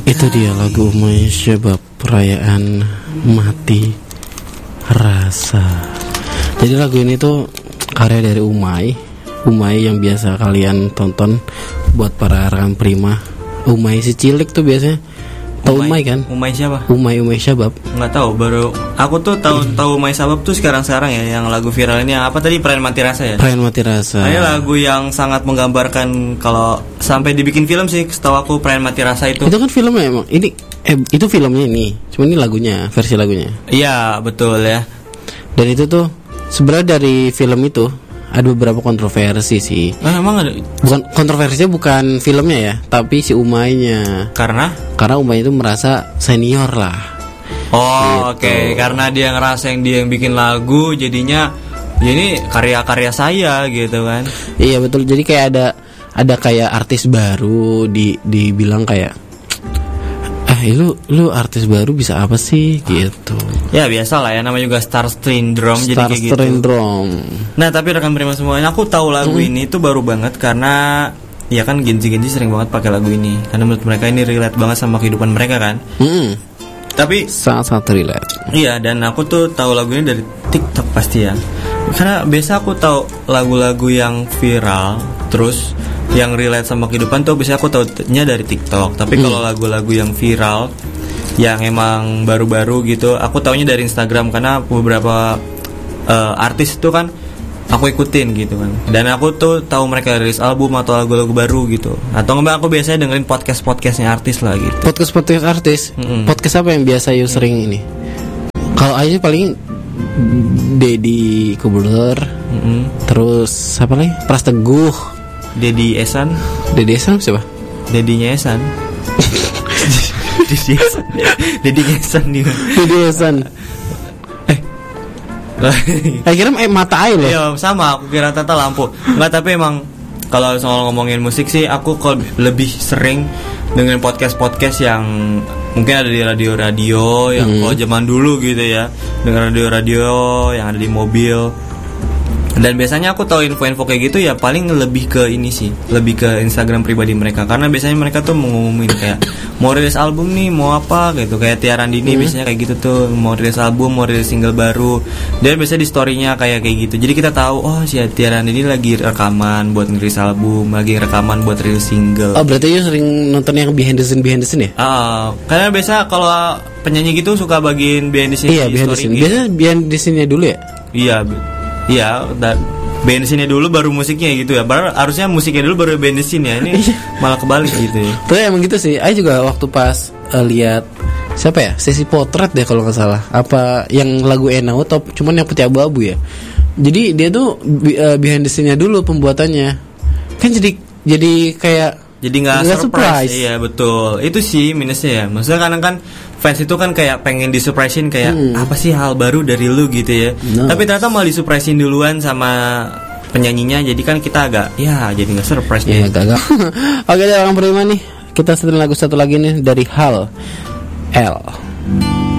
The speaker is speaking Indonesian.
Itu dia lagu Umay Syabab, perayaan mati rasa. Jadi lagu ini tuh karya dari Umay yang biasa kalian tonton buat para rekan prima. Umay si cilik tuh biasanya. Tahu Umay kan? Umay siapa? Umay Syabab. Nggak tahu, baru aku tuh tahu Umay Syabab tuh sekarang ya, yang lagu viral ini yang apa tadi, Perayaan Mati Rasa ya? Perayaan Mati Rasa. Ini lagu yang sangat menggambarkan, kalau sampai dibikin film sih, setahu aku Perayaan Mati Rasa itu. Itu kan filmnya emang. Ini itu filmnya ini. Cuma ini lagunya, versi lagunya. Iya, betul ya. Dan itu tuh sebenarnya dari film itu ada beberapa kontroversi sih. Emang ada? Bukan kontroversinya, bukan filmnya ya, tapi si Umaynya. Karena Umay itu merasa senior lah. Oh, gitu. Oke. Karena dia ngerasa dia yang bikin lagu, jadinya ya ini karya-karya saya gitu kan. Iya betul. Jadi kayak ada kayak artis baru dibilang kayak lu artis baru bisa apa sih gitu. Ya biasa lah ya, namanya juga Star Syndrome. Jadi kayak gitu. Nah tapi rekan prima semuanya, aku tahu lagu ini tuh baru banget karena ya kan Genji sering banget pakai lagu ini karena menurut mereka ini relate banget sama kehidupan mereka kan. Tapi sangat relate. Iya, dan aku tuh tahu lagu ini dari TikTok pasti ya. Karena biasa aku tahu lagu-lagu yang viral terus yang relate sama kehidupan tuh biasanya aku taunya dari TikTok. Tapi kalau lagu-lagu yang viral yang emang baru-baru gitu, aku taunya dari Instagram karena beberapa artis itu kan aku ikutin gitu kan. Dan aku tuh tahu mereka rilis album atau lagu-lagu baru gitu. Atau enggak, aku biasanya dengerin podcastnya artis lah gitu. Podcast artis. Podcast apa yang biasa you sering ini? Kalau aja paling Deddy Kobuler, terus apa lagi? Pras Teguh, Deddy Esan siapa? Dedinya Esan. Deddy Esan. Kira mata air loh. Iya sama, aku kira Tata lampu. Enggak, tapi emang kalau soal ngomongin musik sih, aku lebih sering dengan podcast yang mungkin ada di radio yang kalau zaman dulu gitu ya, dengan radio yang ada di mobil. Dan biasanya aku tahu info-info kayak gitu ya paling lebih ke ini sih, lebih ke Instagram pribadi mereka. Karena biasanya mereka tuh mengumumin kayak mau rilis album nih, mau apa gitu. Kayak Tia Randini biasanya kayak gitu tuh, mau rilis album, mau rilis single baru. Dan biasanya di story-nya kayak gitu. Jadi kita tahu, oh si Tia Randini lagi rekaman buat ngerilis album, lagi rekaman buat rilis single. Oh, berarti you sering nonton yang behind the scene ya? Karena biasa kalau penyanyi gitu suka bagiin behind the scene. Iya, behind the scene. Gitu. Biasanya behind the scene-nya dulu ya? Iya, band-nya dulu baru musiknya gitu ya. Harusnya musiknya dulu baru band-nya ya. Ini malah kebalik gitu ya. Tuh emang gitu sih. Aku juga waktu pas lihat siapa ya? Sesi potret deh kalau nggak salah. Apa yang lagu Enau top, cuman yang putih abu-abu ya. Jadi dia tuh behind the scene-nya dulu pembuatannya. Kan jadi kayak nggak surprise. Iya betul. Itu sih minusnya ya. Maksudnya kadang kan fans itu kan kayak pengen disurprisein kayak apa sih hal baru dari lu gitu ya. Tapi ternyata malah disurprisein duluan sama penyanyinya. Jadi kan kita agak jadi nggak surprise. Iya agak. Oke, orang beriman nih. Kita setel lagu satu lagi nih dari Hal L.